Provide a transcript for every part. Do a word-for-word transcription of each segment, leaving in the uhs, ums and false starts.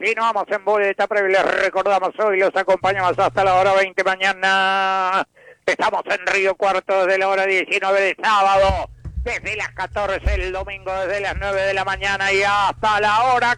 Continuamos en Boleta Previa. Les recordamos hoy, los acompañamos hasta la hora veinte mañana. Estamos en Río Cuarto desde la hora diecinueve de sábado. Desde las catorce el domingo, desde las nueve de la mañana y hasta la hora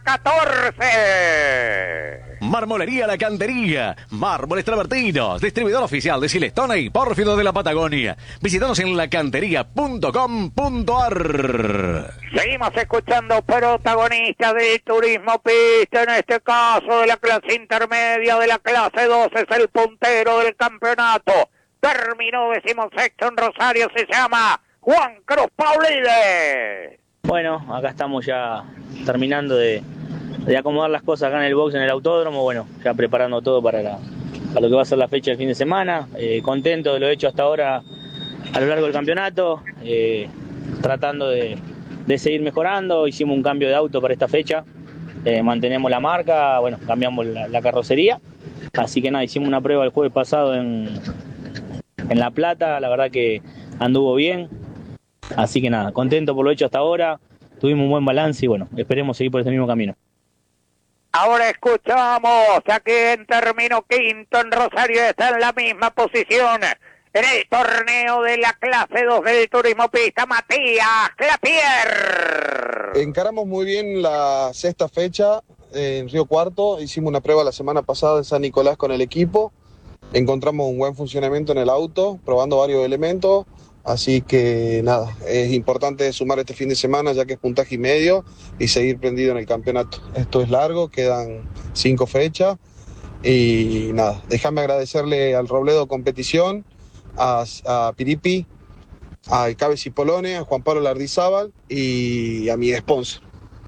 catorce. Marmolería La Cantería, Mármoles Travertinos, distribuidor oficial de Silestone y Pórfido de la Patagonia. Visítanos en lacantería punto com punto ar. Seguimos escuchando protagonistas del turismo pista, en este caso de la clase intermedia, de la clase dos, es el puntero del campeonato. Terminó decimosexto en Rosario, se llama Juan Cruz Paulide. Bueno, acá estamos ya terminando de, de acomodar las cosas acá en el box, en el autódromo. Bueno, ya preparando todo para, la, para lo que va a ser la fecha del fin de semana. Eh, contento de lo hecho hasta ahora a lo largo del campeonato. Eh, tratando de, de seguir mejorando. Hicimos un cambio de auto para esta fecha. Eh, mantenemos la marca, bueno, cambiamos la, la carrocería. Así que nada, hicimos una prueba el jueves pasado en, en La Plata. La verdad que anduvo bien. Así que nada, contento por lo hecho hasta ahora, tuvimos un buen balance y bueno, esperemos seguir por este mismo camino. Ahora escuchamos a quien terminó quinto en Rosario, está en la misma posición en el torneo de la clase dos del turismo pista, Matías Clapier. Encaramos muy bien la sexta fecha en Río Cuarto, hicimos una prueba la semana pasada en San Nicolás con el equipo, encontramos un buen funcionamiento en el auto, probando varios elementos. Así que nada, es importante sumar este fin de semana ya que es puntaje y medio y seguir prendido en el campeonato. Esto es largo, quedan cinco fechas y nada, déjame agradecerle al Robledo Competición, a, a Piripi, a Cabe Cipolone, a Juan Pablo Lardizábal y a mi sponsor.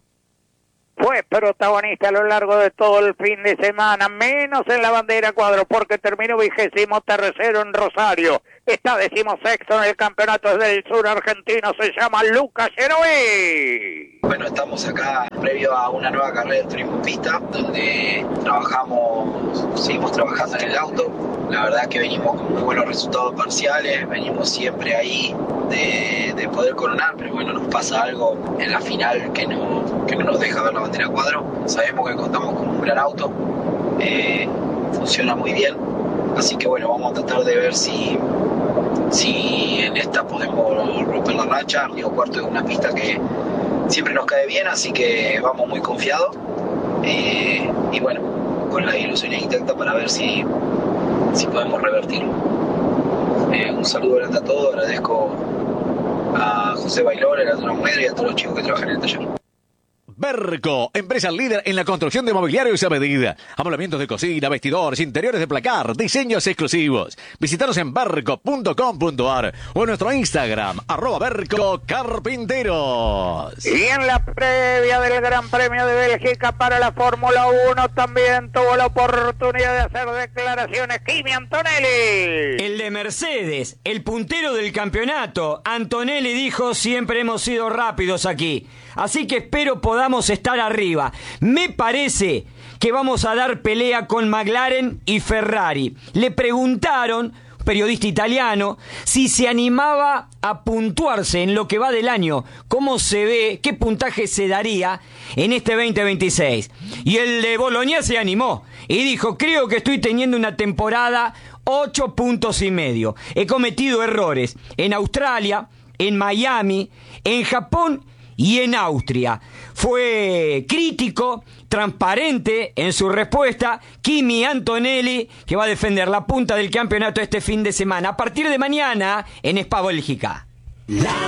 Fue protagonista a lo largo de todo el fin de semana, menos en la bandera cuadro, porque terminó vigésimo tercero en Rosario. Está decimosexto en el campeonato del sur argentino, se llama Lucas Genovi. Bueno, estamos acá previo a una nueva carrera de turismo pista, donde trabajamos, seguimos trabajando en el auto. La verdad que venimos con muy buenos resultados parciales, venimos siempre ahí de, de poder coronar, pero bueno, nos pasa algo en la final que no, que no nos deja ver la bandera cuadro. Sabemos que contamos con un gran auto, eh, funciona muy bien, así que bueno, vamos a tratar de ver si, si en esta podemos romper la racha. Río Cuarto es una pista que siempre nos cae bien, así que vamos muy confiados, eh, y bueno, con las ilusiones intactas para ver si si podemos revertirlo. Eh, un saludo grande a todos, agradezco a José Bailón, a Antonio Medro y a todos los chicos que trabajan en el taller. Berco, empresa líder en la construcción de mobiliarios a medida. Amoblamientos de cocina, vestidores, interiores de placar, diseños exclusivos. Visítanos en berco punto com punto ar o en nuestro Instagram, arroba Berco Carpinteros. Y en la previa del Gran Premio de Bélgica para la Fórmula uno también tuvo la oportunidad de hacer declaraciones Kimi Antonelli. El de Mercedes, el puntero del campeonato, Antonelli dijo: siempre hemos sido rápidos aquí, así que espero podamos estar arriba. Me parece que vamos a dar pelea con McLaren y Ferrari. Le preguntaron, periodista italiano, si se animaba a puntuarse en lo que va del año, cómo se ve, qué puntaje se daría en este veinte veintiséis. Y el de Bolonia se animó y dijo: creo que estoy teniendo una temporada ocho puntos y medio. He cometido errores en Australia, en Miami, en Japón y en Austria. Fue crítico, transparente en su respuesta. Kimi Antonelli, que va a defender la punta del campeonato este fin de semana, a partir de mañana en Spa Bélgica.